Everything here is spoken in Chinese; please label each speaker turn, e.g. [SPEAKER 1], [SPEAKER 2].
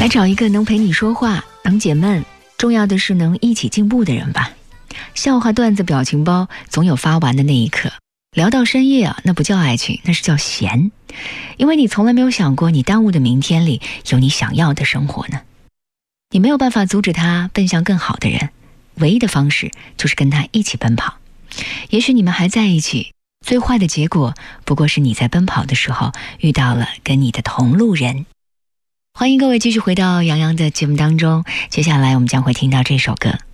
[SPEAKER 1] 来找一个能陪你说话，能解闷，重要的是能一起进步的人吧。笑话段子表情包总有发完的那一刻，聊到深夜啊，那不叫爱情，那是叫闲。因为你从来没有想过你耽误的明天里有你想要的生活呢。你没有办法阻止他奔向更好的人，唯一的方式就是跟他一起奔跑。也许你们还在一起，最坏的结果不过是你在奔跑的时候遇到了跟你的同路人。欢迎各位继续回到杨洋的节目当中，接下来我们将会听到这首歌。